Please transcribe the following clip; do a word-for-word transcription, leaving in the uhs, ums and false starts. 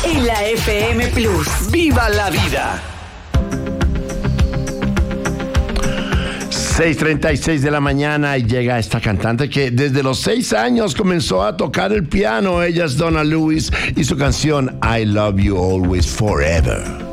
en la F M Plus. ¡Viva la vida! seis treinta y seis de la mañana y llega esta cantante que desde los seis años comenzó a tocar el piano. Ella es Donna Lewis y su canción I Love You Always Forever.